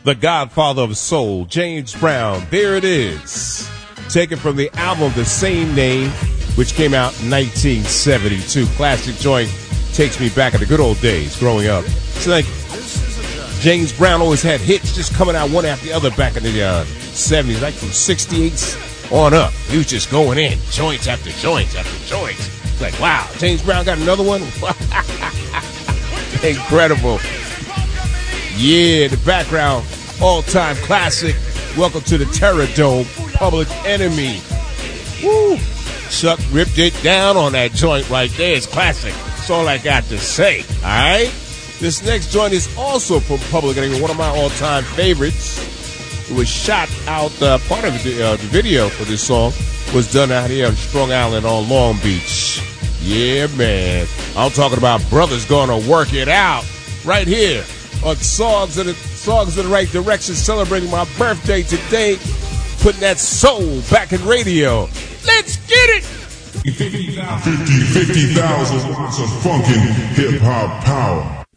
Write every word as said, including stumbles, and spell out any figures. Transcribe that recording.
the godfather of soul, James Brown. There it is. Taken from the album The Same Name, which came out in nineteen seventy-two. Classic joint. Takes me back in the good old days growing up. It's like James Brown always had hits just coming out one after the other back in the uh, seventies, like from sixty-eight on up. He was just going in, joints after joints after joints. It's like, wow, James Brown got another one? Incredible. Yeah, the background, all-time classic. Welcome to the Terror Dome, Public Enemy. Woo! Chuck ripped it down on that joint right there. It's classic. That's all I got to say, all right? This next joint is also from Public Enemy, one of my all-time favorites. It was shot out, uh, part of the, uh, the video for this song was done out here on Strong Island on Long Beach. Yeah, man. I'm talking about Brothers Gonna Work It Out right here on Songs in the, Songs in the Right Direction, celebrating my birthday today, putting that soul back in radio. Let's get it! fifty thousand watts of funkin' hip-hop power.